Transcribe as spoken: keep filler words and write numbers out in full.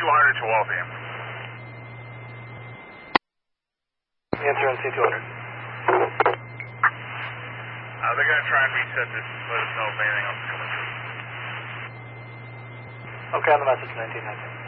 two hundred to Waltham. Answer on C two hundred. Uh, they're going to try and reset this, let us know if anything else is coming through. Okay, on the message, nineteen nineteen.